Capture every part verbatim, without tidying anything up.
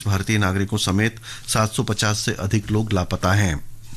भारतीय नागरिकों समेत सात सौ पचास से अधिक लोग लापता हैं।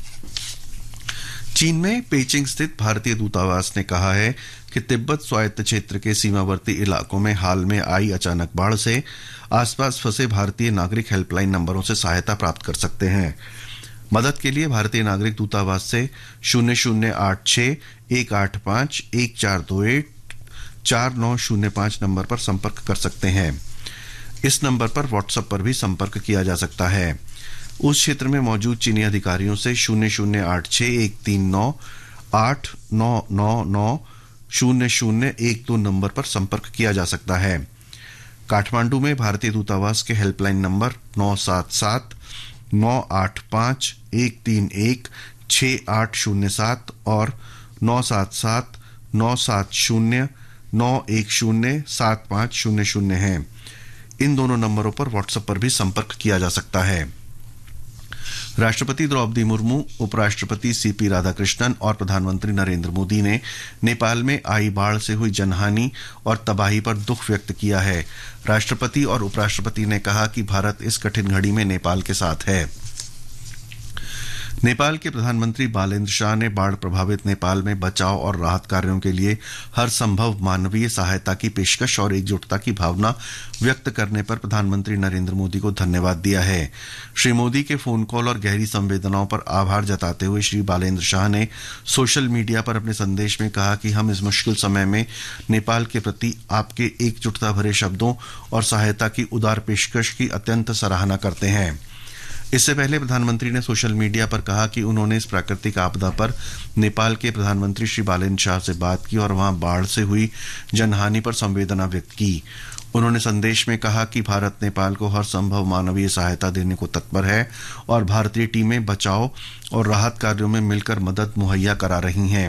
चीन में पेइचिंग स्थित भारतीय दूतावास ने कहा है कि तिब्बत स्वायत्त क्षेत्र के सीमावर्ती इलाकों में हाल में आई अचानक बाढ़ से आसपास फंसे भारतीय नागरिक हेल्पलाइन नंबरों से सहायता प्राप्त कर सकते हैं। मदद के लिए भारतीय नागरिक दूतावास से शून्य शून्य आठ छह एक आठ पाँच एक चार दो एक चार नौ शून्य पाँच नंबर पर संपर्क कर सकते हैं। इस नंबर पर व्हाट्सएप पर भी संपर्क किया जा सकता है। उस क्षेत्र में मौजूद चीनी अधिकारियों से शून्य शून्य आठ छह एक तीन नौ आठ नौ नौ नौ शून्य शून्य एक दो नंबर पर संपर्क किया जा सकता है। काठमांडू में भारतीय दूतावास के हेल्पलाइन नंबर नौ सात सात नौ आठ पाँच एक तीन एक छः आठ शून्य सात और नौ सात सात नौ सात शून्य नौ एक शून्य सात पाँच शून्य शून्य है। इन दोनों नंबरों पर व्हाट्सएप पर भी संपर्क किया जा सकता है। राष्ट्रपति द्रौपदी मुर्मू, उपराष्ट्रपति सीपी राधाकृष्णन और प्रधानमंत्री नरेंद्र मोदी ने नेपाल में आई बाढ़ से हुई जनहानि और तबाही पर दुख व्यक्त किया है। राष्ट्रपति और उपराष्ट्रपति ने कहा कि भारत इस कठिन घड़ी में नेपाल के साथ है। नेपाल के प्रधानमंत्री बालेन्द्र शाह ने बाढ़ प्रभावित नेपाल में बचाव और राहत कार्यों के लिए हर संभव मानवीय सहायता की पेशकश और एकजुटता की भावना व्यक्त करने पर प्रधानमंत्री नरेंद्र मोदी को धन्यवाद दिया है। श्री मोदी के फोन कॉल और गहरी संवेदनाओं पर आभार जताते हुए श्री बालेन्द्र शाह ने सोशल मीडिया पर अपने संदेश में कहा कि हम इस मुश्किल समय में नेपाल के प्रति आपके एकजुटता भरे शब्दों और सहायता की उदार पेशकश की अत्यंत सराहना करते हैं। इससे पहले प्रधानमंत्री ने सोशल मीडिया पर कहा कि उन्होंने इस प्राकृतिक आपदा पर नेपाल के प्रधानमंत्री श्री बालेन्द्र शाह से बात की और वहां बाढ़ से हुई जनहानि पर संवेदना व्यक्त की। उन्होंने संदेश में कहा कि भारत नेपाल को हर संभव मानवीय सहायता देने को तत्पर है और भारतीय टीमें बचाव और राहत कार्यों में मिलकर मदद मुहैया करा रही हैं।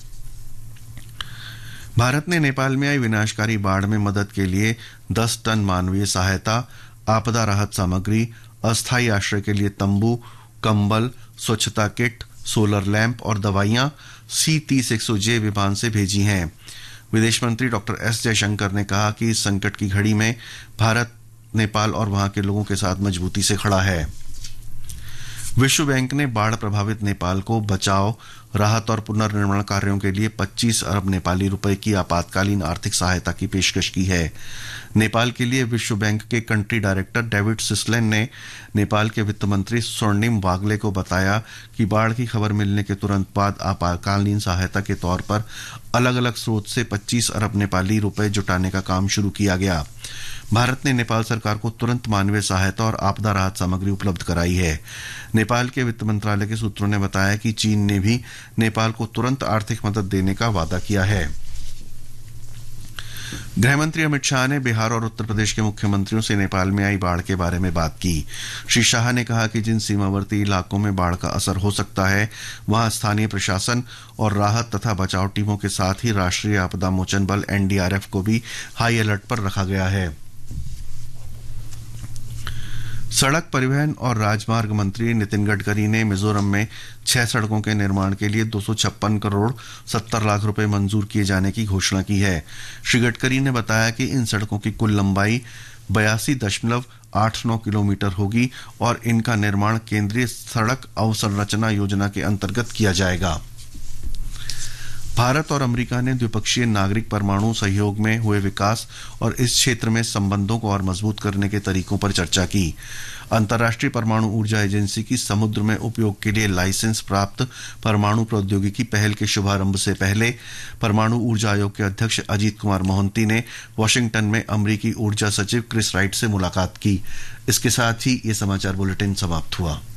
भारत ने नेपाल में आई विनाशकारी बाढ़ में मदद के लिए दस टन मानवीय सहायता, आपदा राहत सामग्री, अस्थायी आश्रय के लिए तंबू, कंबल, स्वच्छता किट, सोलर लैंप और दवाइयां सी तीस एक सौ जे विमान से भेजी हैं। विदेश मंत्री डॉक्टर एस जयशंकर ने कहा कि इस संकट की घड़ी में भारत नेपाल और वहां के लोगों के साथ मजबूती से खड़ा है। विश्व बैंक ने बाढ़ प्रभावित नेपाल को बचाव, राहत और पुनर्निर्माण कार्यों के लिए पच्चीस अरब नेपाली रुपए की आपातकालीन आर्थिक सहायता की पेशकश की है। नेपाल के लिए विश्व बैंक के कंट्री डायरेक्टर डेविड सिस्लेन ने नेपाल के वित्त मंत्री स्वर्णिम वागले को बताया कि बाढ़ की खबर मिलने के तुरंत बाद आपातकालीन सहायता के तौर पर अलग अलग स्रोत से पच्चीस अरब नेपाली रुपए जुटाने का काम शुरू किया गया। भारत ने नेपाल सरकार को तुरंत मानवीय सहायता और आपदा राहत सामग्री उपलब्ध कराई है। नेपाल के वित्त मंत्रालय के सूत्रों ने बताया कि चीन ने भी नेपाल को तुरंत आर्थिक मदद देने का वादा किया है। गृहमंत्री अमित शाह ने बिहार और उत्तर प्रदेश के मुख्यमंत्रियों से नेपाल में आई बाढ़ के बारे में बात की। श्री शाह ने कहा कि जिन सीमावर्ती इलाकों में बाढ़ का असर हो सकता है वहां स्थानीय प्रशासन और राहत तथा बचाव टीमों के साथ ही राष्ट्रीय आपदा मोचन बल एन डी आर एफ को भी हाई अलर्ट पर रखा गया है। सड़क परिवहन और राजमार्ग मंत्री नितिन गडकरी ने मिजोरम में छह सड़कों के निर्माण के लिए दो सौ छप्पन करोड़ सत्तर लाख रुपए मंजूर किए जाने की घोषणा की है। श्री गडकरी ने बताया कि इन सड़कों की कुल लंबाई बयासी दशमलव आठ नौ किलोमीटर होगी और इनका निर्माण केंद्रीय सड़क अवसंरचना योजना के अंतर्गत किया जाएगा। भारत और अमेरिका ने द्विपक्षीय नागरिक परमाणु सहयोग में हुए विकास और इस क्षेत्र में संबंधों को और मजबूत करने के तरीकों पर चर्चा की। अंतर्राष्ट्रीय परमाणु ऊर्जा एजेंसी की समुद्र में उपयोग के लिए लाइसेंस प्राप्त परमाणु प्रौद्योगिकी पहल के शुभारंभ से पहले परमाणु ऊर्जा आयोग के अध्यक्ष अजीत कुमार मोहंती ने वॉशिंगटन में अमेरिकी ऊर्जा सचिव क्रिस राइट से मुलाकात की। इसके साथ ही ये समाचार बुलेटिन समाप्त हुआ।